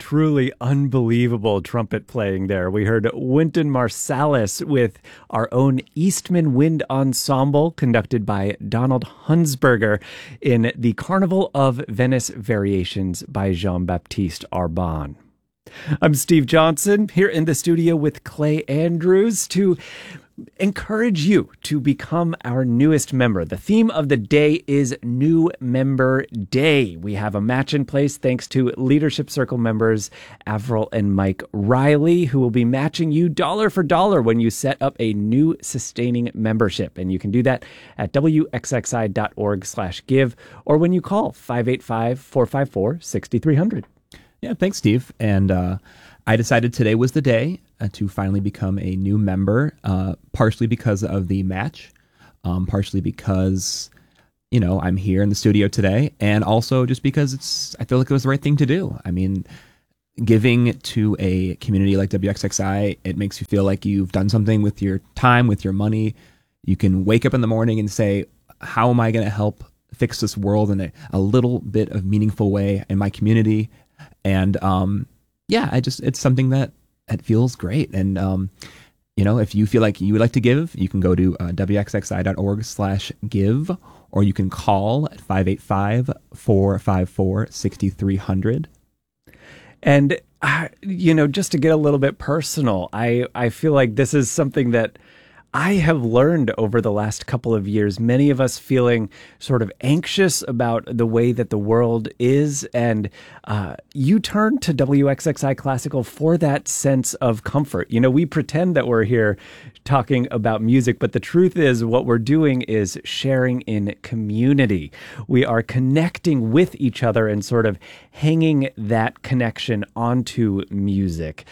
truly unbelievable trumpet playing there. We heard Wynton Marsalis with our own Eastman Wind Ensemble, conducted by Donald Hunsberger in the Carnival of Venice Variations by Jean-Baptiste Arbon. I'm Steve Johnson, here in the studio with Clay Andrews to encourage you to become our newest member. The theme of the day is New Member Day. We have a match in place thanks to Leadership Circle members Avril and Mike Riley, who will be matching you dollar for dollar when you set up a new sustaining membership. And you can do that at wxxi.org/give or when you call 585-454-6300. Yeah, thanks, Steve. And I decided today was the day to finally become a new member, partially because of the match, partially because, you know, I'm here in the studio today, and also just because I feel like it was the right thing to do. I mean, giving to a community like WXXI, it makes you feel like you've done something with your time, with your money. You can wake up in the morning and say, how am I going to help fix this world in a little bit of meaningful way in my community? And it's something that it feels great. And, if you feel like you would like to give, you can go to wxxi.org/give, or you can call at 585-454-6300. And, just to get a little bit personal, I feel like this is something that I have learned over the last couple of years, many of us feeling sort of anxious about the way that the world is. And you turn to WXXI Classical for that sense of comfort. We pretend that we're here talking about music, but the truth is what we're doing is sharing in community. We are connecting with each other and sort of hanging that connection onto music.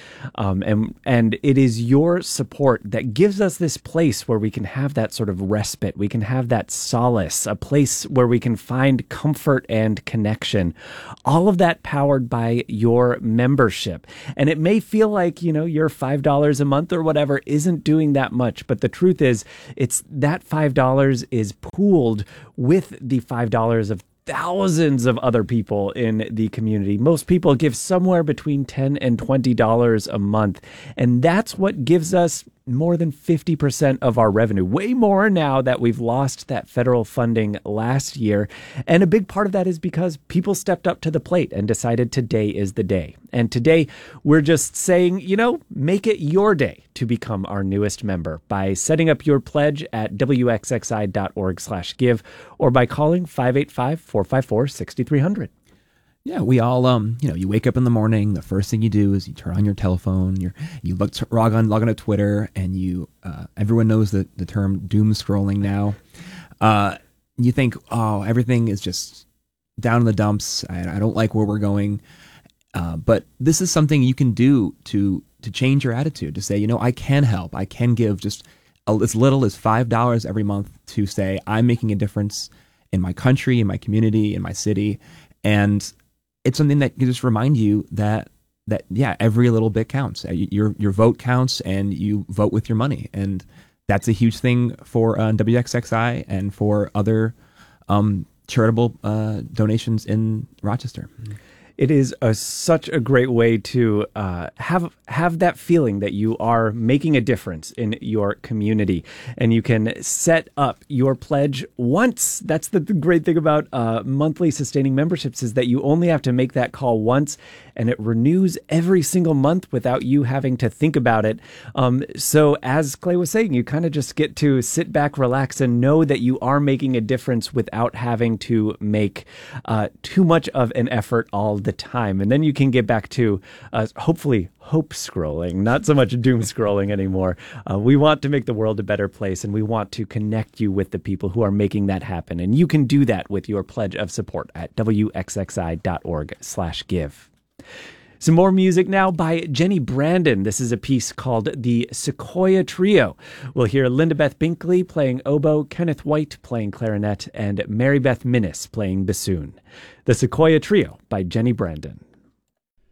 And it is your support that gives us this place where we can have that sort of respite. We can have that solace, a place where we can find comfort and connection. All of that powered by your membership. And it may feel like, your $5 a month or whatever isn't doing that much. But the truth is, it's that $5 is pooled with the $5 of thousands of other people in the community. Most people give somewhere between $10 and $20 a month. And that's what gives us more than 50% of our revenue, way more now that we've lost that federal funding last year. And a big part of that is because people stepped up to the plate and decided today is the day. And today we're just saying, make it your day to become our newest member by setting up your pledge at wxxi.org/give or by calling 585-454-6300. Yeah, we all, you wake up in the morning, the first thing you do is you turn on your telephone, you log on to Twitter, and everyone knows the term doom scrolling now. You think, everything is just down in the dumps. I don't like where we're going. But this is something you can do to change your attitude, to say, I can help. I can give just as little as $5 every month to say, I'm making a difference in my country, in my community, in my city. And it's something that can just remind you that every little bit counts. Your vote counts, and you vote with your money, and that's a huge thing for WXXI and for other charitable donations in Rochester. It is such a great way to have that feeling that you are making a difference in your community. And you can set up your pledge once. That's the great thing about monthly sustaining memberships, is that you only have to make that call once, and it renews every single month without you having to think about it. So as Clay was saying, you kind of just get to sit back, relax, and know that you are making a difference without having to make too much of an effort all the time. And then you can get back to hopefully hope scrolling, not so much doom scrolling anymore. We want to make the world a better place, and we want to connect you with the people who are making that happen. And you can do that with your pledge of support at wxxi.org/give. Some more music now by Jenny Brandon. This is a piece called the Sequoia Trio. We'll hear Linda Beth Binkley playing oboe, Kenneth White playing clarinet, and Mary Beth Minnis playing bassoon. The Sequoia Trio by Jenny Brandon.